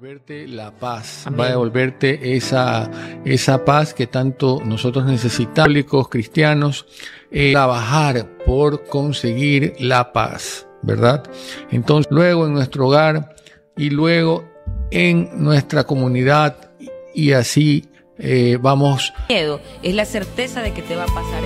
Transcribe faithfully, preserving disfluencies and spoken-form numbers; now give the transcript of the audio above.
devolverte la paz, Amén. va a devolverte esa, esa paz que tanto nosotros necesitamos, católicos, cristianos, eh, trabajar por conseguir la paz, ¿verdad? Entonces, luego en nuestro hogar y luego en nuestra comunidad y así eh, vamos. Miedo es la certeza de que te va a pasar.